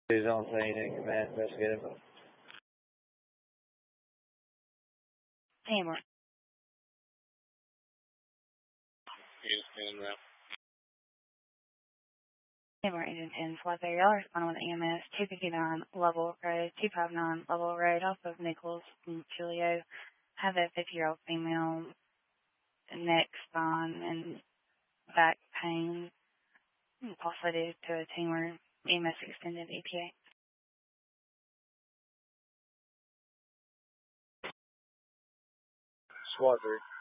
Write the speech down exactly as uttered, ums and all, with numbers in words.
Who's on scene and command investigative? Hammer. Hammer Agent ten, Flight thirty, y'all responding with E M S two fifty-nine, Level Road, two five nine, Level Road, off of Nichols and Julio. Have a fifty-year-old female, neck, spine, and back pain, possibly due to a tumor. E M S extended E P A. SWAT three.